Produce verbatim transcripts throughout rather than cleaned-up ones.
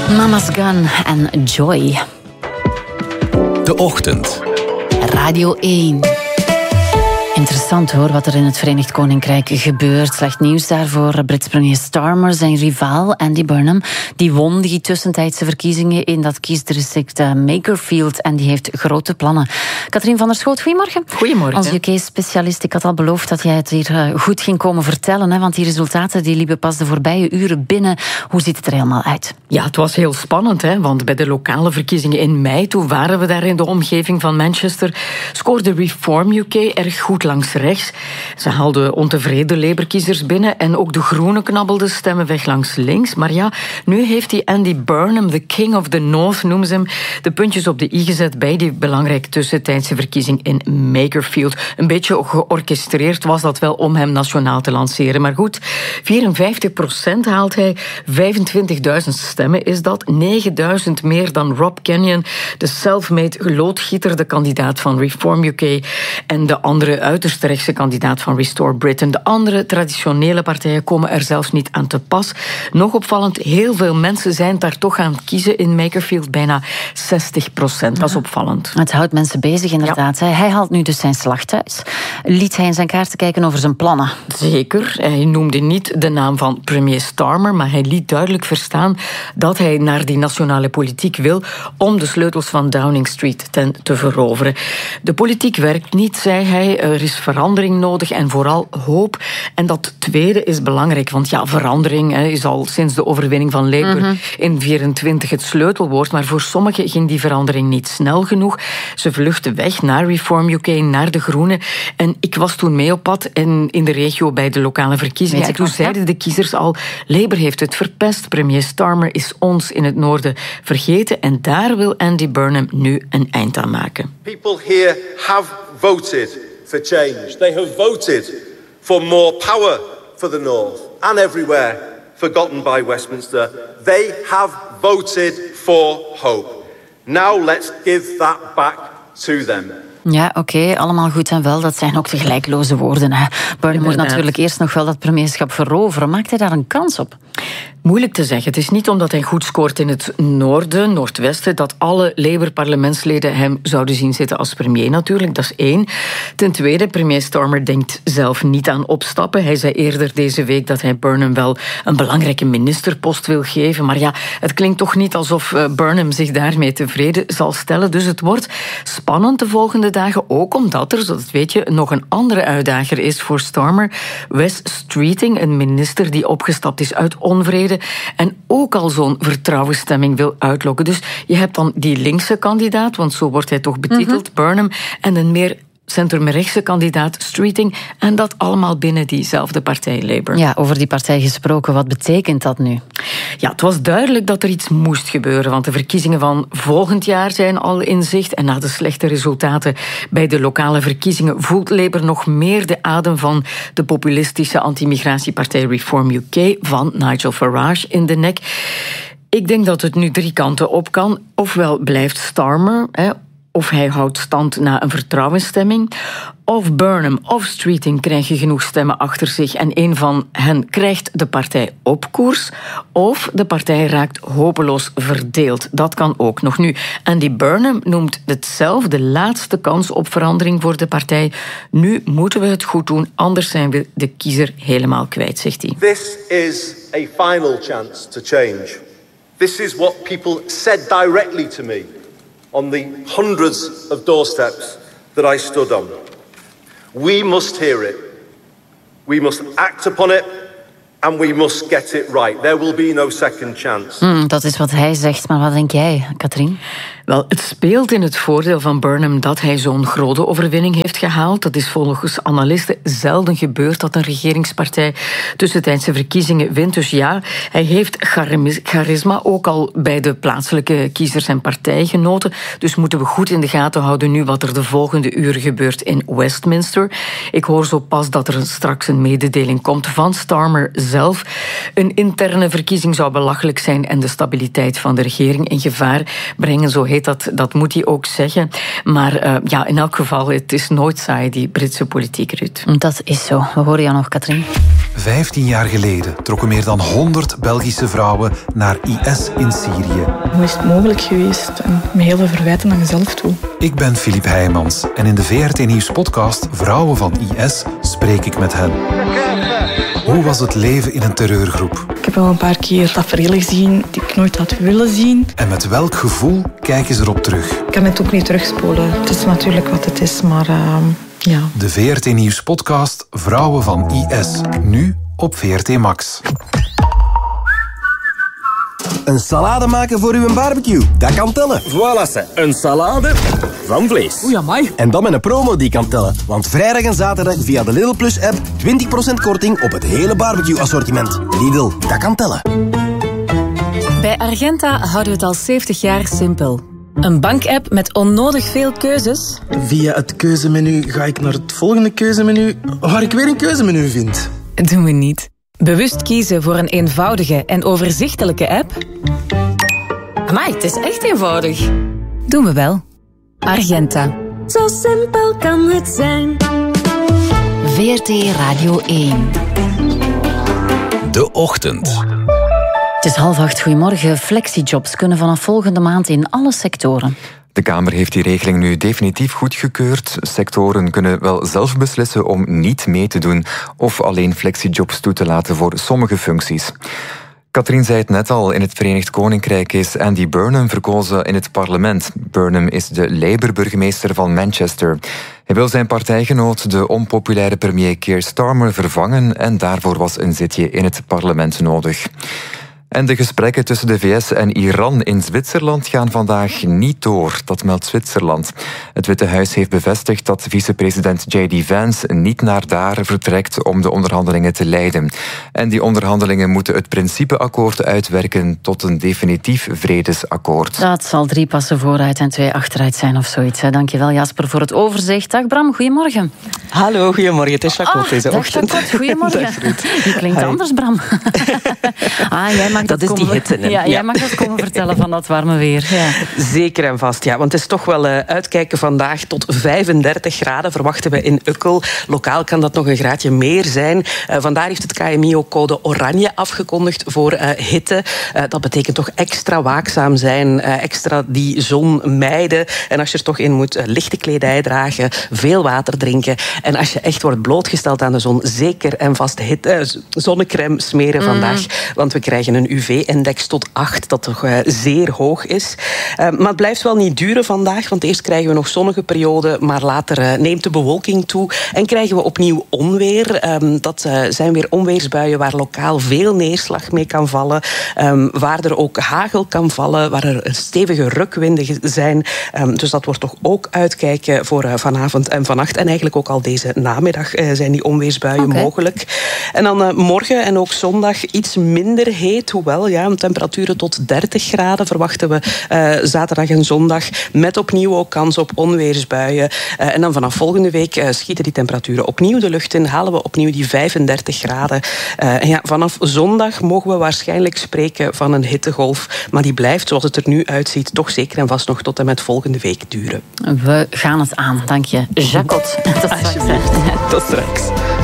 Mama's Gun en Joy. De Ochtend. Radio één. Interessant hoor, wat er in het Verenigd Koninkrijk gebeurt. Slecht nieuws daarvoor. Brits premier Starmer, zijn rivaal Andy Burnham, die won die tussentijdse verkiezingen in dat kiesdistrict Makerfield en die heeft grote plannen. Katrien van der Schoot, goedemorgen. Goedemorgen. Als U K-specialist, ik had al beloofd dat jij het hier goed ging komen vertellen, hè, want die resultaten die liepen pas de voorbije uren binnen. Hoe ziet het er helemaal uit? Ja, het was heel spannend, hè, want bij de lokale verkiezingen in mei, toen waren we daar in de omgeving van Manchester, scoorde Reform U K erg goed langs rechts. Ze haalden ontevreden Labour-kiezers binnen en ook de Groenen knabbelden stemmen weg langs links. Maar ja, nu heeft die Andy Burnham, de King of the North noemen ze hem, de puntjes op de i gezet bij die belangrijke tussentijdse verkiezing in Makerfield. Een beetje georchestreerd was dat wel om hem nationaal te lanceren. Maar goed, vierenvijftig procent haalt hij, vijfentwintigduizend stemmen is dat, negenduizend meer dan Rob Kenyon, de self-made loodgieter, de kandidaat van Reform U K, en de andere uiterst rechtse kandidaat van Restore Britain. De andere traditionele partijen komen er zelfs niet aan te pas. Nog opvallend, heel veel mensen zijn daar toch aan het kiezen in Makerfield, bijna zestig procent. Dat is opvallend. Het houdt mensen bezig inderdaad. Ja. Hij haalt nu dus zijn slag thuis. Liet hij in zijn kaarten kijken over zijn plannen? Zeker. Hij noemde niet de naam van premier Starmer, maar hij liet duidelijk verstaan dat hij naar die nationale politiek wil om de sleutels van Downing Street ten te veroveren. De politiek werkt niet, zei hij. Er is verandering nodig en vooral hoop. En dat tweede is belangrijk, want ja, verandering hè, is al sinds de overwinning van Labour mm-hmm. in vierentwintig het sleutelwoord, maar voor sommigen ging die verandering niet snel genoeg. Ze vluchtten weg naar Reform U K, naar de Groenen. En ik was toen mee op pad in, in de regio bij de lokale verkiezingen. En toen zeiden de kiezers al, Labour heeft het verpest, premier Starmer is ons in het noorden vergeten en daar wil Andy Burnham nu een eind aan maken. People here have voted for change. They have voted for more power for the North and everywhere forgotten by Westminster. They have voted for hope. Now let's give that back to them. Ja, oké, okay, allemaal goed en wel. Dat zijn ook de gelijkloze woorden. Hè. Burnham moet natuurlijk eerst nog wel dat premierschap veroveren. Maakt hij daar een kans op? Moeilijk te zeggen. Het is niet omdat hij goed scoort in het noorden, noordwesten, dat alle Labour-parlementsleden hem zouden zien zitten als premier natuurlijk. Dat is één. Ten tweede, premier Starmer denkt zelf niet aan opstappen. Hij zei eerder deze week dat hij Burnham wel een belangrijke ministerpost wil geven. Maar ja, het klinkt toch niet alsof Burnham zich daarmee tevreden zal stellen. Dus het wordt spannend de volgende dagen, ook omdat er, dat weet je, nog een andere uitdager is voor Starmer. Wes Streeting, een minister die opgestapt is uit onvrede en ook al zo'n vertrouwensstemming wil uitlokken. Dus je hebt dan die linkse kandidaat, want zo wordt hij toch betiteld, mm-hmm. Burnham, en een meer centrumrechtse kandidaat Streeting, en dat allemaal binnen diezelfde partij Labour. Ja, over die partij gesproken, wat betekent dat nu? Ja, het was duidelijk dat er iets moest gebeuren, want de verkiezingen van volgend jaar zijn al in zicht en na de slechte resultaten bij de lokale verkiezingen voelt Labour nog meer de adem van de populistische anti-migratiepartij Reform U K van Nigel Farage in de nek. Ik denk dat het nu drie kanten op kan. Ofwel blijft Starmer, hè, of hij houdt stand na een vertrouwensstemming. Of Burnham of Streeting krijgen genoeg stemmen achter zich en een van hen krijgt de partij op koers. Of de partij raakt hopeloos verdeeld. Dat kan ook nog. Nu, Andy Burnham noemt het zelf de laatste kans op verandering voor de partij. Nu moeten we het goed doen, anders zijn we de kiezer helemaal kwijt, zegt hij. This is a final chance to change. This is what people said directly to me on the hundreds of doorsteps that I stood on. We must hear it. We must act upon it. And we must get it right. There will be no second chance. Mm, dat is wat hij zegt, maar wat denk jij, Katrien? Wel, het speelt in het voordeel van Burnham dat hij zo'n grote overwinning heeft gehaald. Dat is volgens analisten zelden gebeurd dat een regeringspartij tussentijdse verkiezingen wint. Dus ja, hij heeft charisma, ook al bij de plaatselijke kiezers en partijgenoten. Dus moeten we goed in de gaten houden nu wat er de volgende uren gebeurt in Westminster. Ik hoor zo pas dat er straks een mededeling komt van Starmer zelf. Een interne verkiezing zou belachelijk zijn en de stabiliteit van de regering in gevaar brengen, zo heet dat, dat moet hij ook zeggen. Maar uh, ja, in elk geval, het is nooit saai, die Britse politiek, Ruud. Dat is zo. We horen jou nog, Katrien. Vijftien jaar geleden trokken meer dan honderd Belgische vrouwen naar I S in Syrië. Hoe is het mogelijk geweest? En met heel veel verwijten naar jezelf toe. Ik ben Filip Heijmans en in de V R T Nieuws podcast Vrouwen van I S spreek ik met hen. Hoe was het leven in een terreurgroep? Ik heb al een paar keer taferelen gezien die ik nooit had willen zien. En met welk gevoel kijken ze erop terug? Ik kan het ook niet terugspoelen. Het is natuurlijk wat het is, maar uh, ja. De V R T Nieuws podcast Vrouwen van I S. Nu op V R T Max. Een salade maken voor uw barbecue, dat kan tellen. Voilà, ze. Een salade van vlees. Oei, amai. En dan met een promo die kan tellen. Want vrijdag en zaterdag via de Lidl Plus app twintig procent korting op het hele barbecue-assortiment. Lidl, dat kan tellen. Bij Argenta houden we het al zeventig jaar simpel. Een bankapp met onnodig veel keuzes. Via het keuzemenu ga ik naar het volgende keuzemenu, waar ik weer een keuzemenu vind. Doen we niet. Bewust kiezen voor een eenvoudige en overzichtelijke app? Amai, het is echt eenvoudig. Doen we wel. Argenta. Zo simpel kan het zijn. V R T Radio één. De Ochtend. Het is half acht, goedemorgen. Flexijobs kunnen vanaf volgende maand in alle sectoren. De Kamer heeft die regeling nu definitief goedgekeurd. Sectoren kunnen wel zelf beslissen om niet mee te doen of alleen flexijobs toe te laten voor sommige functies. Katrien zei het net al, in het Verenigd Koninkrijk is Andy Burnham verkozen in het parlement. Burnham is de Labour-burgemeester van Manchester. Hij wil zijn partijgenoot, de onpopulaire premier Keir Starmer, vervangen en daarvoor was een zitje in het parlement nodig. En de gesprekken tussen de V S en Iran in Zwitserland gaan vandaag niet door, dat meldt Zwitserland. Het Witte Huis heeft bevestigd dat vicepresident J D Vance niet naar daar vertrekt om de onderhandelingen te leiden. En die onderhandelingen moeten het principeakkoord uitwerken tot een definitief vredesakkoord. Dat zal drie passen vooruit en twee achteruit zijn of zoiets. Dankjewel Jasper voor het overzicht. Dag Bram, goedemorgen. Hallo, goedemorgen. Het is Jacques ah, deze dag ochtend. Jacques, goedemorgen. Je klinkt Hi. anders, Bram. ah, jij mag dat, dat is komen, die hitte. Ja, jij mag dat komen vertellen van dat warme weer. Ja. Zeker en vast, ja. Want het is toch wel uh, uitkijken vandaag tot vijfendertig graden verwachten we in Ukkel. Lokaal kan dat nog een graadje meer zijn. Uh, vandaar heeft het K M I ook code oranje afgekondigd voor uh, hitte. Uh, dat betekent toch extra waakzaam zijn, uh, extra die zon mijden. En als je er toch in moet, uh, lichte kledij dragen, veel water drinken. En als je echt wordt blootgesteld aan de zon, zeker en vast hit, uh, zonnecrème smeren mm. vandaag. Want we krijgen een U V-index tot acht, dat toch uh, zeer hoog is. Uh, maar het blijft wel niet duren vandaag, want eerst krijgen we nog zonnige perioden, maar later uh, neemt de bewolking toe en krijgen we opnieuw onweer. Um, dat uh, zijn weer onweersbuien waar lokaal veel neerslag mee kan vallen, um, waar er ook hagel kan vallen, waar er stevige rukwinden zijn. Um, dus dat wordt toch ook uitkijken voor uh, vanavond en vannacht. En eigenlijk ook al deze namiddag uh, zijn die onweersbuien okay. mogelijk. En dan uh, morgen en ook zondag iets minder heet, hoewel ja, temperaturen tot dertig graden verwachten we uh, zaterdag en zondag, met opnieuw ook kans op onweersbuien. Uh, en dan vanaf volgende week uh, schieten die temperaturen opnieuw de lucht in, halen we opnieuw die vijfendertig graden. Uh, en ja, vanaf zondag mogen we waarschijnlijk spreken van een hittegolf, maar die blijft, zoals het er nu uitziet, toch zeker en vast nog tot en met volgende week duren. We gaan het aan, dank je. Jacques, tot straks. Tot straks.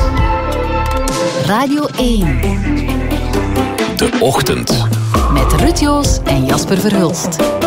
Radio één. De Ochtend. Met Ruud Joos en Jasper Verhulst.